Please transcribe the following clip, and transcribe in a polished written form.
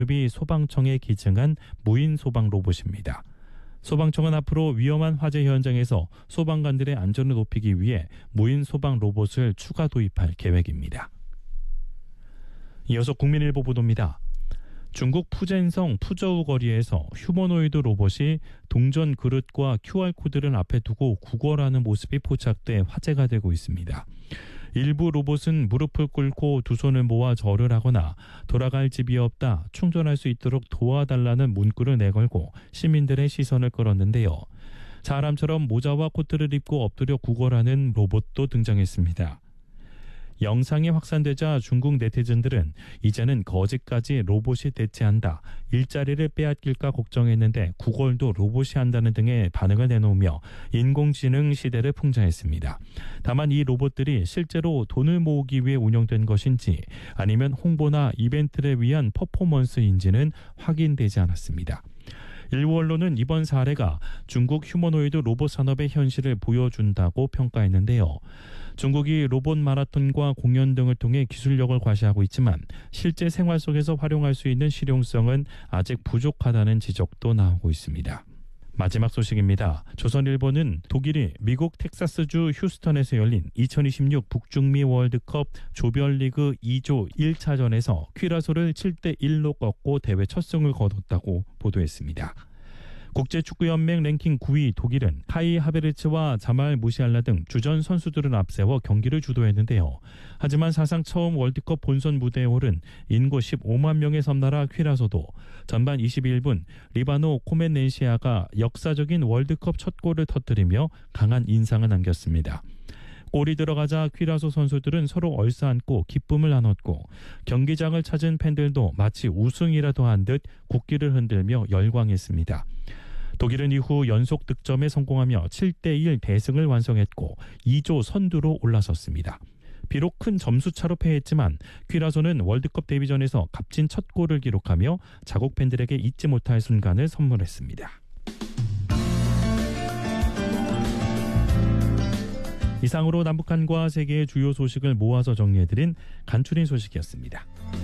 그룹이 소방청에 기증한 무인 소방 로봇입니다. 소방청은 앞으로 위험한 화재 현장에서 소방관들의 안전을 높이기 위해 무인 소방 로봇을 추가 도입할 계획입니다. 이어서 국민일보 보도입니다. 중국 푸젠성 푸저우 거리에서 휴머노이드 로봇이 동전 그릇과 QR코드를 앞에 두고 구걸하는 모습이 포착돼 화제가 되고 있습니다. 일부 로봇은 무릎을 꿇고 두 손을 모아 절을 하거나 돌아갈 집이 없다, 충전할 수 있도록 도와달라는 문구를 내걸고 시민들의 시선을 끌었는데요. 사람처럼 모자와 코트를 입고 엎드려 구걸하는 로봇도 등장했습니다. 영상이 확산되자 중국 네티즌들은 이제는 거지까지 로봇이 대체한다, 일자리를 빼앗길까 걱정했는데 구걸도 로봇이 한다는 등의 반응을 내놓으며 인공지능 시대를 풍자했습니다. 다만 이 로봇들이 실제로 돈을 모으기 위해 운영된 것인지 아니면 홍보나 이벤트를 위한 퍼포먼스인지는 확인되지 않았습니다. 일부 언론은 이번 사례가 중국 휴머노이드 로봇 산업의 현실을 보여준다고 평가했는데요. 중국이 로봇 마라톤과 공연 등을 통해 기술력을 과시하고 있지만 실제 생활 속에서 활용할 수 있는 실용성은 아직 부족하다는 지적도 나오고 있습니다. 마지막 소식입니다. 조선일보는 독일이 미국 텍사스주 휴스턴에서 열린 2026 북중미 월드컵 조별리그 2조 1차전에서 퀴라소를 7대1로 꺾고 대회 첫 승을 거뒀다고 보도했습니다. 국제축구연맹 랭킹 9위 독일은 카이 하베르츠와 자말 무시알라 등 주전 선수들을 앞세워 경기를 주도했는데요. 하지만 사상 처음 월드컵 본선 무대에 오른 인구 15만 명의 섬나라 퀴라소도 전반 21분 리바노 코멘넨시아가 역사적인 월드컵 첫 골을 터뜨리며 강한 인상을 남겼습니다. 골이 들어가자 퀴라소 선수들은 서로 얼싸안고 기쁨을 나눴고 경기장을 찾은 팬들도 마치 우승이라도 한 듯 국기를 흔들며 열광했습니다. 독일은 이후 연속 득점에 성공하며 7대1 대승을 완성했고 2조 선두로 올라섰습니다. 비록 큰 점수차로 패했지만 퀴라소는 월드컵 데뷔전에서 값진 첫 골을 기록하며 자국 팬들에게 잊지 못할 순간을 선물했습니다. 이상으로 남북한과 세계의 주요 소식을 모아서 정리해드린 간추린 소식이었습니다.